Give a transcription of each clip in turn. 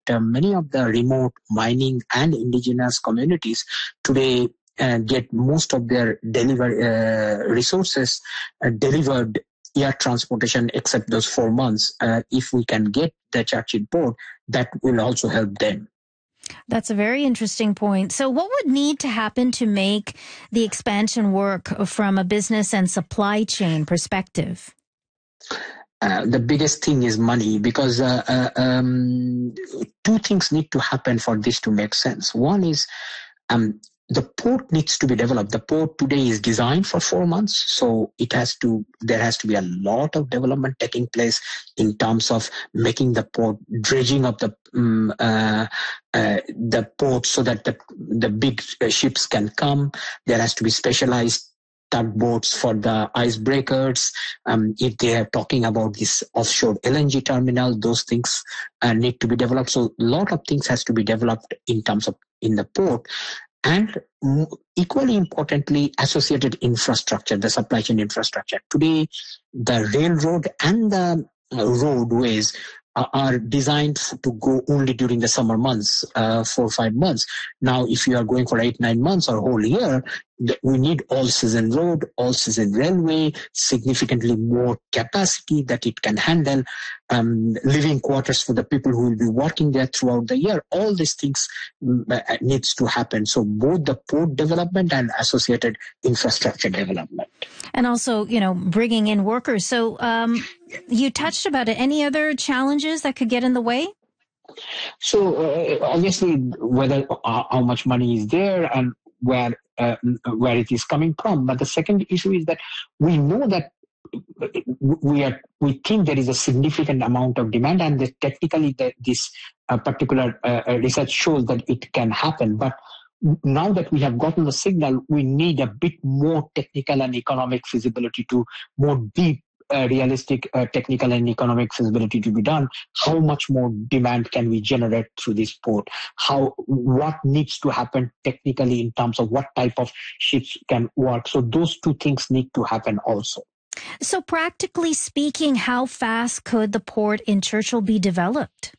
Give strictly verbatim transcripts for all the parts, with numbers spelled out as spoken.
uh, many of the remote mining and indigenous communities today uh, get most of their deliver uh, resources uh, delivered air transportation, except those four months. Uh, if we can get the Churchill port, that will also help them. That's a very interesting point. So what would need to happen to make the expansion work from a business and supply chain perspective? Uh, the biggest thing is money, because uh, uh, um, two things need to happen for this to make sense. One is um, the port needs to be developed. The port today is designed for four months, so it has to. There has to be a lot of development taking place in terms of making the port, dredging of the um, uh, uh, the port so that the the big ships can come. There has to be specialized tugboats for the icebreakers. Um, if they are talking about this offshore L N G terminal, those things uh, need to be developed. So a lot of things has to be developed in terms of in the port. And equally importantly, associated infrastructure, the supply chain infrastructure. Today, the railroad and the roadways are designed to go only during the summer months, uh, four or five months. Now, if you are going for eight, nine months or whole year, we need all-season road, all-season railway, significantly more capacity that it can handle, um, living quarters for the people who will be working there throughout the year. All these things uh, needs to happen. So both the port development and associated infrastructure development. And also, you know, bringing in workers. So um, you touched about it. Any other challenges that could get in the way? So uh, obviously, whether uh, how much money is there and where uh, where it is coming from. But the second issue is that we know that we are we think there is a significant amount of demand, and that technically that this uh, particular uh, research shows that it can happen. But now that we have gotten the signal, we need a bit more technical and economic feasibility to more deep, uh, realistic uh, technical and economic feasibility to be done. How much more demand can we generate through this port? How, what needs to happen technically in terms of what type of ships can work? So those two things need to happen also. So practically speaking, how fast could the port in Churchill be developed?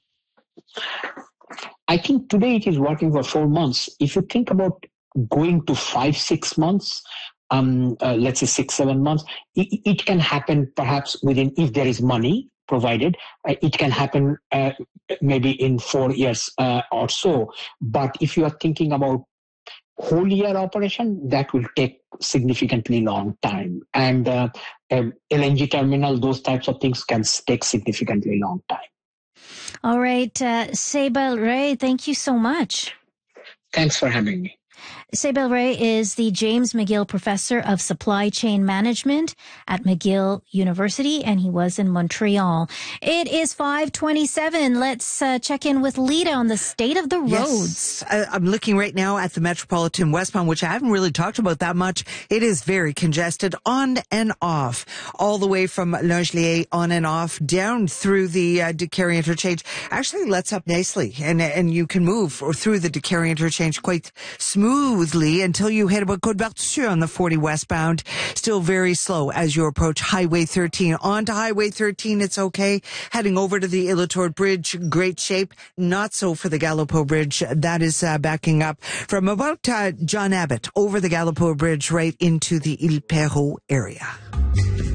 I think today it is working for four months. If you think about going to five, six months, um, uh, let's say six, seven months, it, it can happen perhaps within, if there is money provided, uh, it can happen uh, maybe in four years uh, or so. But if you are thinking about whole year operation, that will take significantly long time. And uh, um, L N G terminal, those types of things can take significantly long time. All right, uh, Saibal Ray, thank you so much. Thanks for having me. Saibal Ray is the James McGill Professor of Supply Chain Management at McGill University, and he was in Montreal. It is five twenty-seven. Let's uh, check in with Lita on the state of the roads. Yes, I'm looking right now at the Metropolitan Westbound, which I haven't really talked about that much. It is very congested on and off, all the way from Langelier on and off, down through the uh, Décarie interchange. Actually lets up nicely, and and you can move through the Décarie interchange quite smoothly until you hit about Côte-Barthussu on the forty westbound. Still very slow as you approach Highway thirteen. On to Highway thirteen, it's okay. Heading over to the Ilotord Bridge, great shape. Not so for the Gallopo Bridge. That is uh, backing up from about uh, John Abbott over the Gallopo Bridge right into the Ile Perrot area.